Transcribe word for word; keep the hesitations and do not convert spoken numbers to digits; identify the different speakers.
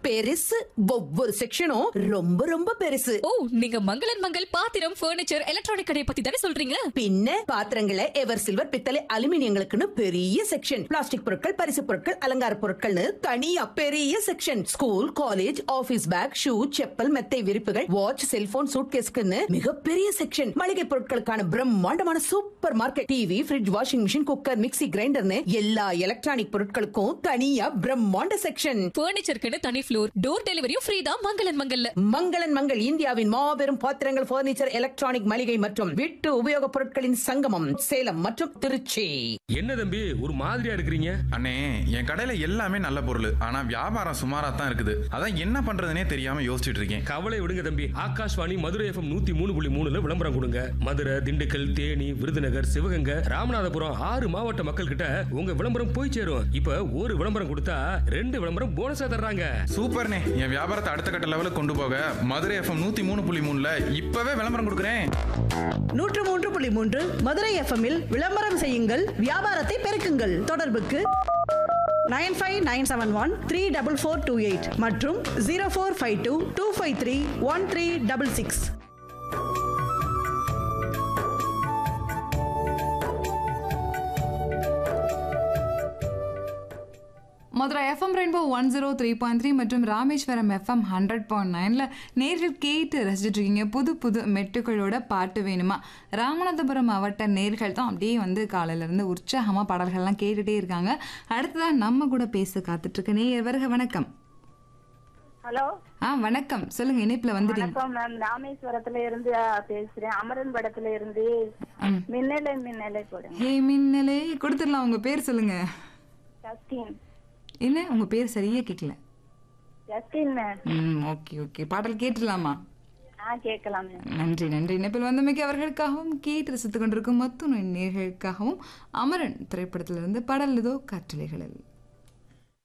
Speaker 1: பெருசு. ஒவ்வொரு செக்ஷனும் ரொம்ப ரொம்ப பெருசு.
Speaker 2: ஓ, நீங்க மங்களன் மங்கள் பாத்திரம், பர்னிச்சர், எலக்ட்ரானிக் கடையை பத்தி தானே சொல்றீங்க?
Speaker 1: பின்ன பாத்திரங்களை எவர் சில்வர், பித்தளை, அலுமினியங்களுக்குன்னு பெரிய செக்ஷன். பிளாஸ்டிக் பொருட்கள், பரிசு பொருட்கள், அலங்கார பொருட்கள்னு தனியா பெரிய section. School, college, office back, shoe, chappal, மெத்தை விரிப்புகள், வாட்ச், செல்போன், சூட்கேஸ்க்குன்னு மிகப்பெரிய செக்ஷன். மளிகை பொருட்களுக்கான பிரம்மாண்டமான super market. TV, fridge, washing machine, cooker, mixie, கிரைண்டர்னு எல்லா எலக்ட்ரானிக் பொருட்களுக்கும் தனியா பிரம்மாண்ட செக்ஷன்.
Speaker 2: பர்னிச்சருக்கு தனி ஃப்ளோர், டோர் டெலிவரியும் ஃப்ரீ தான் மங்களன் மங்கல்ல.
Speaker 1: மங்களன் மங்கள் இந்தியாவின் மாபெரும் பாத்திரங்கள், பர்னிச்சர், எலக்ட்ரானிக், மளிகை மற்றும் வீட்டு உபயோகப் பொருட்களின் சங்கமம். சேலம் மற்றும் திருச்சி.
Speaker 3: என்ன தம்பி ஒரு மாதிரியா இருக்கிறீங்க?
Speaker 4: அண்ணே, என் கடையில எல்லாமே நல்ல பொருள், ஆனா வியாபாரம் சுமாரா தான் இருக்குது. அதான் என்ன பண்றதுனே தெரியாம யோசிச்சுட்டு இருக்கேன்.
Speaker 3: கவலை விடுங்க தம்பி, ஆகாஷ்வாணி மதுரை எஃப்எம் நூத்தி மூணு புள்ளி மூணுல விளம்பரம் கொடுங்க. மதுரை, திண்டுக்கல், தேனி, விருதுநகர், சிவகங்கை, ராமநாதபுரம் ஆறு மாவட்ட மக்கள் கிட்ட உங்க விளம்பரம் போய் சேரும். இப்ப ஒரு விளம்பரம் கொடுத்தா ரெண்டு விளம்பரம் போனஸா தர்றாங்க.
Speaker 4: சூப்பர்ண்ணே, என் வியாபாரத்தை அடுத்த கட்ட லெவலுக்கு கொண்டு போக மதுரை எஃப்எம் நூத்தி மூணு புள்ளி மூணுல இப்பவே விளம்பரம் கொடுக்குறேன்.
Speaker 5: நூற்று மூன்று புள்ளி மூன்று மதுரை எஃப்எம்மில் விளம்பரம் செய்யுங்கள், வியாபாரத்தை பெருக்குங்கள். தொடர்புக்கு nine five nine seven one three double four two eight மற்றும் zero four five two two five three one three double six.
Speaker 6: Madurai FM rainbow one zero three point three மற்றும் ராமேஸ்வரம் எஃப்எம் ஹண்ட்ரட் பாயிண்ட் நைனில் நேர்கள் கேட்டு ரசிச்சுட்டு இருக்கீங்க புது புது மெட்டுக்களோட பாட்டு வேணுமா. ராமநாதபுரம் மாவட்ட நேர்கள் தான் அப்படியே வந்து காலையிலேருந்து உற்சாகமாக பாடல்கள்லாம் கேட்டுகிட்டே இருக்காங்க. அடுத்ததான் நம்ம கூட பேச காத்துட்ருக்க நேயர் வருக. வணக்கம்.
Speaker 7: ஹலோ.
Speaker 6: ஆ வணக்கம், சொல்லுங்க. இணைப்புல வந்துட்டீங்க.
Speaker 7: வணக்கம் மேம், ராமேஸ்வரத்துல இருந்து பேசுறேன். அமரன் படத்துல இருந்து மின்னலை மின்னலை போடுங்க.
Speaker 6: ஹே மின்னலே கொடுத்துடலாம். உங்க பேர் சொல்லுங்க.
Speaker 7: ஜஸ்டின்.
Speaker 6: என்ன உங்க பேர் சரியா கேட்கல.
Speaker 7: Justin ma'am.
Speaker 6: ம் ஓகே ஓகே, பாடல் கேட்டுடலாமா?
Speaker 7: ஆ கேட்கலாம் மேம்.
Speaker 6: நன்றி நன்றி. இணைப்பில் வந்தமைக்கு அவர்களுக்காகவும் கேட்டு ரசித்துக் கொண்டிருக்கும் மொத்த நேர்களுக்காகவும் அமரன் திரைப்படத்திலிருந்து பாடல் இதோ காற்றலைகளில்.